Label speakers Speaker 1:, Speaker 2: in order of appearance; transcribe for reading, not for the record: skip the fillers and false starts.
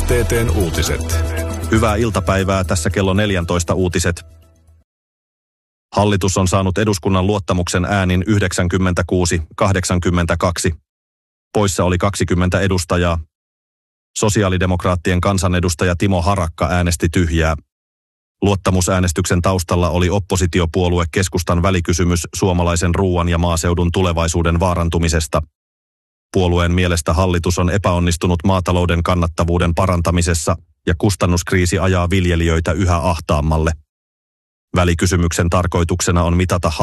Speaker 1: STT:n uutiset.
Speaker 2: Hyvää iltapäivää, tässä kello 14 uutiset. Hallitus on saanut eduskunnan luottamuksen äänin 96-82. Poissa oli 20 edustajaa. Sosiaalidemokraattien kansanedustaja Timo Harakka äänesti tyhjää. Luottamusäänestyksen taustalla oli oppositiopuolue Keskustan välikysymys suomalaisen ruuan ja maaseudun tulevaisuuden vaarantumisesta. Puolueen mielestä hallitus on epäonnistunut maatalouden kannattavuuden parantamisessa ja kustannuskriisi ajaa viljelijöitä yhä ahtaammalle. Välikysymyksen tarkoituksena on mitata